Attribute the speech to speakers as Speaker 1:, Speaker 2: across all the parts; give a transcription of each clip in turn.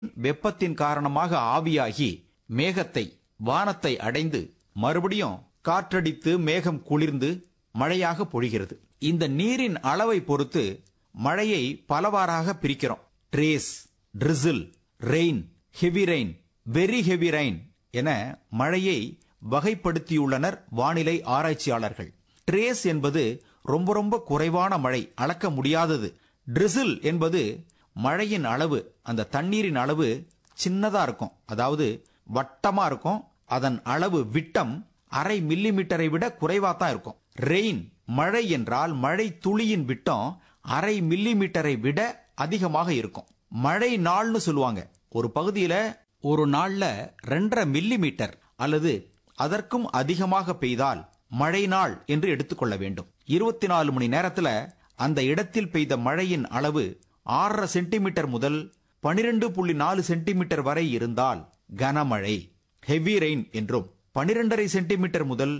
Speaker 1: வெப்பத்தின் காரணமாக ஆவியாகி மேகத்தை வானத்தை அடைந்து மறுபடியும் காற்றடித்து மேகம் குளிர்ந்து மழையாக பொழிகிறது. இந்த நீரின் அளவை பொறுத்து மழையை பலவாறாக பிரிக்கிறோம். Trace, drizzle, rain, heavy rain, very heavy rain என மழையை வகைப்படுத்தியுள்ளனர் வானிலை ஆராய்ச்சியாளர்கள். ட்ரேஸ் என்பது ரொம்ப ரொம்ப குறைவான மழை, அளக்க முடியாதது. ட்ரிசில் என்பது மழையின் அளவு, அந்த தண்ணீரின் அளவு சின்னதா இருக்கும், அதாவது வட்டமா இருக்கும். அதன் அளவு விட்டம் அரை மில்லிமீட்டரை விட குறைவா தான் இருக்கும். ரெயின் மழை என்றால் மழை துளியின் விட்டம் அரை மில்லிமீட்டரை விட அதிகமாக இருக்கும். மழை நாள்னு சொல்லுவாங்க. ஒரு பகுதியில ஒரு நாள்ல 2.5 மில்லிமீட்டர் அல்லது அதற்கும் அதிகமாக பெய்தால் மழை நாள் என்று எடுத்துக்கொள்ள வேண்டும். 24 மணி நேரத்துல அந்த இடத்தில் பெய்த மழையின் அளவு 6.5 சென்டிமீட்டர் முதல் 12.4 சென்டிமீட்டர் வரை இருந்தால் கனமழை, ஹெவி ரெயின் என்றும், 12.5 சென்டிமீட்டர் முதல்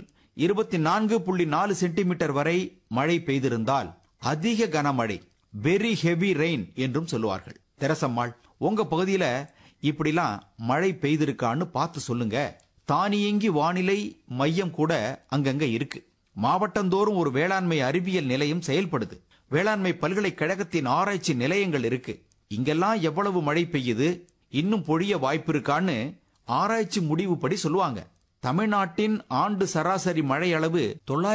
Speaker 1: 24.4 சென்டிமீட்டர் வரை மழை பெய்திருந்தால் அதிக கனமழை, வெரி ஹெவி ரெயின் என்றும் சொல்லுவார்கள். தெரசம்மாள், உங்க பகுதியில இப்படிலாம் மழை பெய்திருக்கான்னு பார்த்து சொல்லுங்க. தானியங்கி வானிலை மையம் கூட அங்கங்க இருக்கு. மாவட்டந்தோறும் ஒரு வேளாண்மை அறிவியல் நிலையம் செயல்படுது. வேளாண்மை பல்கலைக்கழகத்தின் ஆராய்ச்சி நிலையங்கள் இருக்கு. இங்கெல்லாம் எவ்வளவு மழை பெய்யுது, இன்னும் பொழிய வாய்ப்பு இருக்கான்னு ஆராய்ச்சி முடிவுப்படி சொல்லுவாங்க. தமிழ்நாட்டின் ஆண்டு சராசரி மழை அளவு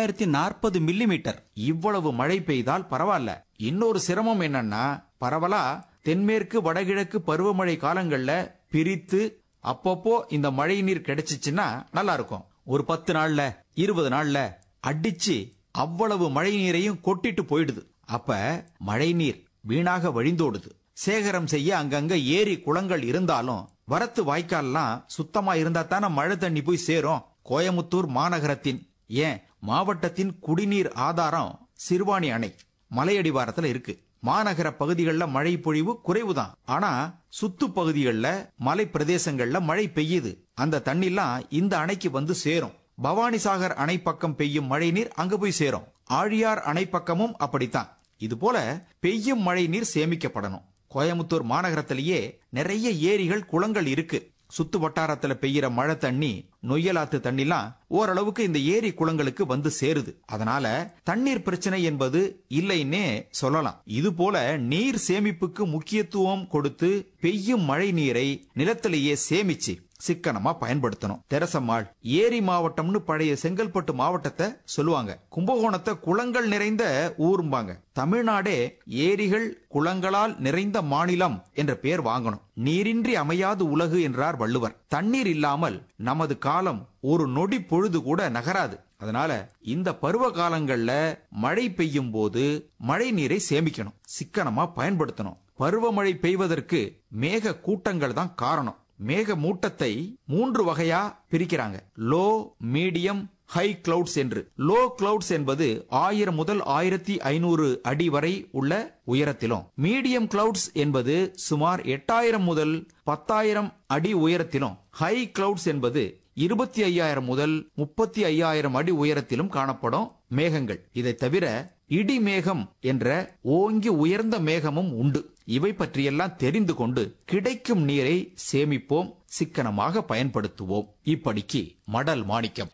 Speaker 1: 940 மில்லிமீட்டர். இவ்வளவு மழை பெய்தால் பரவாயில்ல. இன்னொரு சிரமம் என்னன்னா, பரவலா தென்மேற்கு வடகிழக்கு பருவமழை காலங்கள்ல பிரித்து அப்பப்போ இந்த மழை நீர் கிடைச்சிச்சுன்னா நல்லா இருக்கும். ஒரு 10 நாள்ல 20 நாள்ல அடிச்சு அவ்வளவு மழை நீரையும் கொட்டிட்டு போயிடுது. அப்ப மழை நீர் வீணாக வழிந்தோடுது. சேகரம் செய்ய அங்கங்க ஏரி குளங்கள் இருந்தாலும் வரத்து வாய்க்கால்லாம் சுத்தமா இருந்தா தானே மழை தண்ணி போய் சேரும். கோயமுத்தூர் மாநகரத்தின், ஏன் மாவட்டத்தின் குடிநீர் ஆதாரம் சிறுவாணி அணை மலையடிவாரத்துல இருக்கு. மாநகர பகுதிகளில் மழை பொழிவு குறைவுதான். ஆனா சுத்து பகுதிகளில் மலை பிரதேசங்கள்ல மழை பெய்யுது. அந்த தண்ணிலாம் இந்த அணைக்கு வந்து சேரும். பவானிசாகர் அணை பக்கம் பெய்யும் மழை நீர் அங்க போய் சேரும். ஆழியார் அணை பக்கமும் அப்படித்தான். இது போல பெய்யும் மழை நீர் சேமிக்கப்படணும். கோயமுத்தூர் மாநகரத்திலேயே நிறைய ஏரிகள் குளங்கள் இருக்கு. சுத்து வட்டாரத்துல பெய்யற மழை தண்ணி, நொய்யலாத்து தண்ணிலாம் ஓரளவுக்கு இந்த ஏரி குளங்களுக்கு வந்து சேருது. அதனால தண்ணீர் பிரச்சனை என்பது இல்லைன்னே சொல்லலாம். இது போல நீர் சேமிப்புக்கு முக்கியத்துவம் கொடுத்து பெய்யும் மழை நீரை நிலத்திலேயே சேமிச்சு சிக்கனமா பயன்படுத்தணும். தெரசம்மாள், ஏரி மாவட்டம்னு பழைய செங்கல்பட்டு மாவட்டத்தை சொல்லுவாங்க. கும்பகோணத்தை குளங்கள் நிறைந்த ஊரும்பாங்க. தமிழ்நாடே ஏரிகள் குளங்களால் நிறைந்த மாநிலம் என்ற பெயர் வாங்கணும். நீரின்றி அமையாது உலகு என்றார் வள்ளுவர். தண்ணீர் இல்லாமல் நமது காலம் ஒரு நொடி பொழுது கூட நகராது. அதனால இந்த பருவ காலங்கள்ல மழை பெய்யும் போது மழை நீரை சேமிக்கணும், சிக்கனமா பயன்படுத்தணும். பருவமழை பெய்வதற்கு மேக கூட்டங்கள் தான் காரணம். மேக மூட்டத்தை 3 வகையா பிரிக்கிறாங்க. லோ, மீடியம், ஹை கிளவுட்ஸ் என்று. லோ கிளவுட்ஸ் என்பது 1000 முதல் 1500 அடி வரை உள்ள உயரத்திலும், மீடியம் கிளவுட்ஸ் என்பது சுமார் 8000 முதல் 10000 அடி உயரத்திலும், ஹை கிளவுட்ஸ் என்பது 25,000 முதல் 35,000 அடி உயரத்திலும் காணப்படும் மேகங்கள். இதை தவிர இடி மேகம் என்ற ஓங்கி உயர்ந்த மேகமும் உண்டு. இவை பற்றியெல்லாம் தெரிந்து கொண்டு கிடைக்கும் நீரை சேமிப்போம், சிக்கனமாக பயன்படுத்துவோம். இப்படிக்கு மடல் மாணிக்கம்.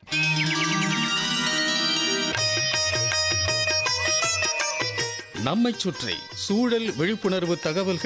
Speaker 2: நம்மைச் சுற்றி சூழல் விழிப்புணர்வு தகவல்கள்